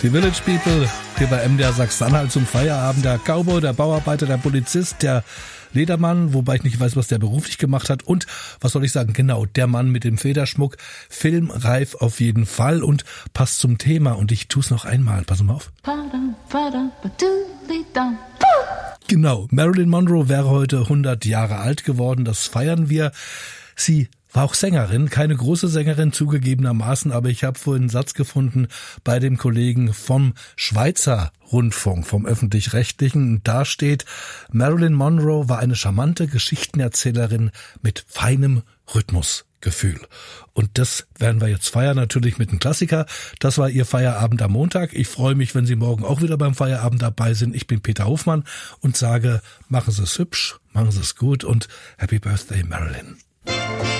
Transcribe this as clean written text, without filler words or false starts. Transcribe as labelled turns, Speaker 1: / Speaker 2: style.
Speaker 1: Die Village People, hier bei MDR Sachsen-Anhalt zum Feierabend. Der Cowboy, der Bauarbeiter, der Polizist, der Ledermann, wobei ich nicht weiß, was der beruflich gemacht hat. Und, was soll ich sagen, genau, der Mann mit dem Federschmuck. Filmreif auf jeden Fall und passt zum Thema. Und ich tu's noch einmal. Pass mal auf. Genau, Marilyn Monroe wäre heute 100 Jahre alt geworden. Das feiern wir. Sie war auch Sängerin, keine große Sängerin zugegebenermaßen, aber ich habe vorhin einen Satz gefunden bei dem Kollegen vom Schweizer Rundfunk, vom Öffentlich-Rechtlichen. Da steht, Marilyn Monroe war eine charmante Geschichtenerzählerin mit feinem Rhythmusgefühl. Und das werden wir jetzt feiern, natürlich mit einem Klassiker. Das war Ihr Feierabend am Montag. Ich freue mich, wenn Sie morgen auch wieder beim Feierabend dabei sind. Ich bin Peter Hofmann und sage, machen Sie es hübsch, machen Sie es gut und Happy Birthday, Marilyn.